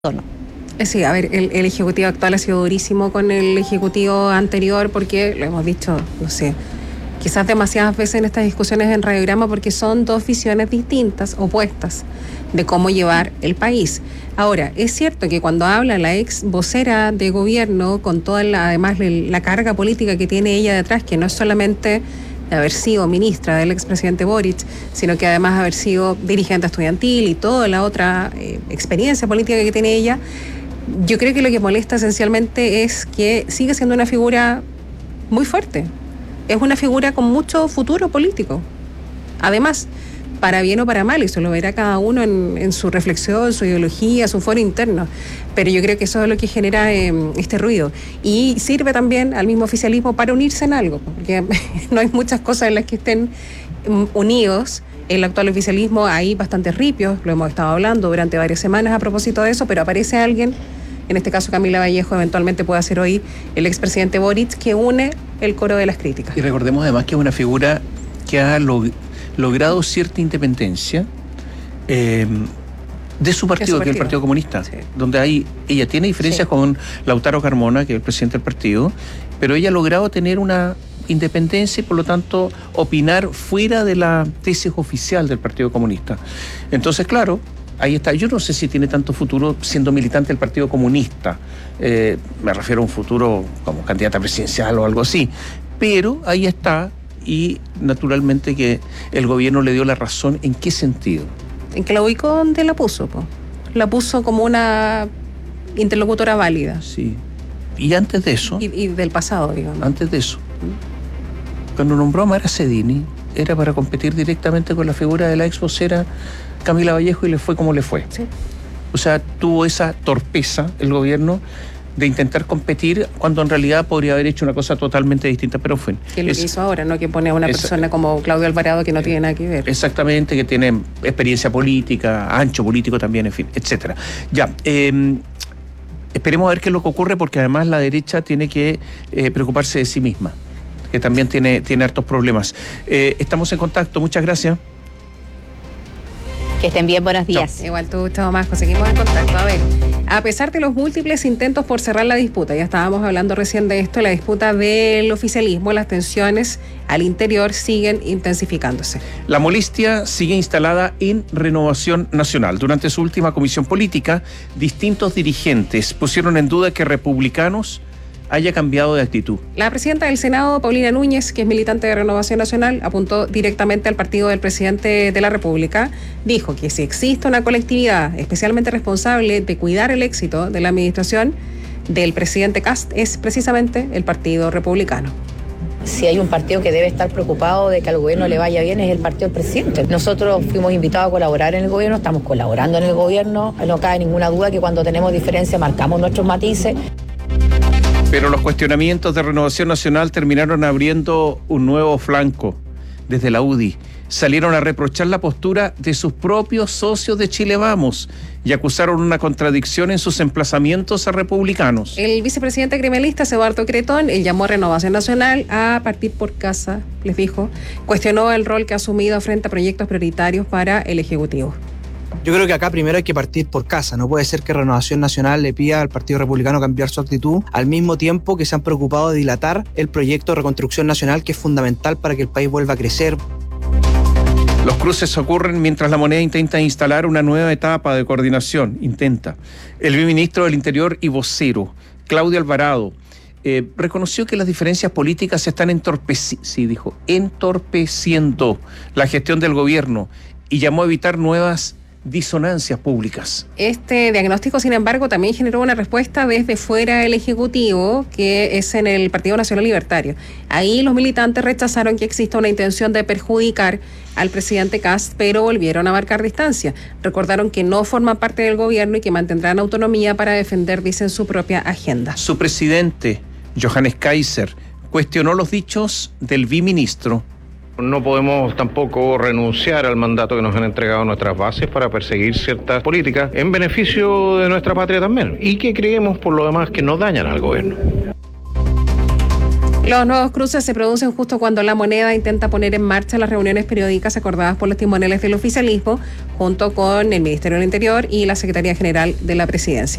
¿no? Sí, a ver, el ejecutivo actual ha sido durísimo con el ejecutivo anterior porque, lo hemos dicho, no sé, quizás demasiadas veces en estas discusiones en Radiograma, porque son dos visiones distintas, opuestas, de cómo llevar el país. Ahora, es cierto que cuando habla la ex vocera de gobierno, con toda además la carga política que tiene ella detrás, que no es solamente de haber sido ministra del expresidente Boric, sino que además haber sido dirigente estudiantil y toda la otra experiencia política que tiene ella, yo creo que lo que molesta esencialmente es que sigue siendo una figura muy fuerte. Es una figura con mucho futuro político. Además, para bien o para mal, eso lo verá cada uno en su reflexión, su ideología, su foro interno. Pero yo creo que eso es lo que genera este ruido. Y sirve también al mismo oficialismo para unirse en algo, porque no hay muchas cosas en las que estén unidos. El actual oficialismo, hay bastantes ripios, lo hemos estado hablando durante varias semanas a propósito de eso, pero aparece alguien, en este caso Camila Vallejo, eventualmente puede ser hoy el expresidente Boric, que une el coro de las críticas. Y recordemos además que es una figura que ha logrado cierta independencia de su partido, que es el Partido Comunista, sí. Donde ella tiene diferencias con Lautaro Carmona, que es el presidente del partido, pero ella ha logrado tener una independencia y por lo tanto opinar fuera de la tesis oficial del Partido Comunista. Entonces, claro, ahí está. Yo no sé si tiene tanto futuro siendo militante del Partido Comunista. Me refiero a un futuro como candidata presidencial o algo así. Pero ahí está, y naturalmente que el gobierno le dio la razón. ¿En qué sentido? En que la ubicó donde la puso, po. La puso como una interlocutora válida. Sí. Y antes de eso... Y del pasado, digamos. Antes de eso, cuando nombró a Mara Cedini, era para competir directamente con la figura de la ex vocera Camila Vallejo, y le fue como le fue. Sí. O sea, tuvo esa torpeza el gobierno de intentar competir cuando en realidad podría haber hecho una cosa totalmente distinta, pero fue. Que es lo que hizo ahora, ¿no? Que pone a una persona como Claudio Alvarado que no tiene nada que ver. Exactamente, que tiene experiencia política, ancho político también, en fin, etcétera. Ya, esperemos a ver qué es lo que ocurre, porque además la derecha tiene que preocuparse de sí misma, que también tiene hartos problemas. Estamos en contacto, muchas gracias. Que estén bien, buenos días. Chau. Igual tú, chao Masco, seguimos en contacto. A ver, a pesar de los múltiples intentos por cerrar la disputa, ya estábamos hablando recién de esto, la disputa del oficialismo, las tensiones al interior siguen intensificándose. La molestia sigue instalada en Renovación Nacional. Durante su última comisión política, distintos dirigentes pusieron en duda que Republicanos haya cambiado de actitud. La presidenta del Senado, Paulina Núñez, que es militante de Renovación Nacional, apuntó directamente al partido del presidente de la República. Dijo que si existe una colectividad especialmente responsable de cuidar el éxito de la administración del presidente Kast, es precisamente el Partido Republicano. Si hay un partido que debe estar preocupado de que al gobierno le vaya bien, es el partido del presidente. Nosotros fuimos invitados a colaborar en el gobierno, estamos colaborando en el gobierno. No cabe ninguna duda que cuando tenemos diferencias marcamos nuestros matices. Pero los cuestionamientos de Renovación Nacional terminaron abriendo un nuevo flanco. Desde la UDI salieron a reprochar la postura de sus propios socios de Chile Vamos y acusaron una contradicción en sus emplazamientos a republicanos. El vicepresidente gremialista, Eduardo Cretón, él llamó a Renovación Nacional a partir por casa, les dijo, cuestionó el rol que ha asumido frente a proyectos prioritarios para el Ejecutivo. Yo creo que acá primero hay que partir por casa. No puede ser que Renovación Nacional le pida al Partido Republicano cambiar su actitud al mismo tiempo que se han preocupado de dilatar el proyecto de reconstrucción nacional, que es fundamental para que el país vuelva a crecer. Los cruces ocurren mientras la moneda intenta instalar una nueva etapa de coordinación. El ministro del Interior y vocero, Claudio Alvarado, reconoció que las diferencias políticas están entorpeciendo la gestión del gobierno y llamó a evitar nuevas disonancias públicas. Este diagnóstico, sin embargo, también generó una respuesta desde fuera del Ejecutivo, que es en el Partido Nacional Libertario. Ahí los militantes rechazaron que exista una intención de perjudicar al presidente Kast, pero volvieron a marcar distancia. Recordaron que no forman parte del gobierno y que mantendrán autonomía para defender, dicen, su propia agenda. Su presidente, Johannes Kaiser, cuestionó los dichos del viceministro. No podemos tampoco renunciar al mandato que nos han entregado nuestras bases para perseguir ciertas políticas en beneficio de nuestra patria también, y que creemos por lo demás que no dañan al gobierno. Los nuevos cruces se producen justo cuando La Moneda intenta poner en marcha las reuniones periódicas acordadas por los timoneles del oficialismo, junto con el Ministerio del Interior y la Secretaría General de la Presidencia.